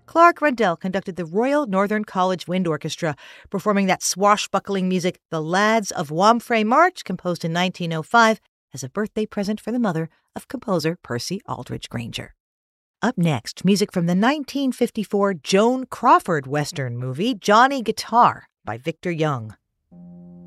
Clark Rendell conducted the Royal Northern College Wind Orchestra, performing that swashbuckling music, The Lads of Wampfrey March, composed in 1905 as a birthday present for the mother of composer Percy Aldridge Granger. Up next, music from the 1954 Joan Crawford Western movie Johnny Guitar by Victor Young.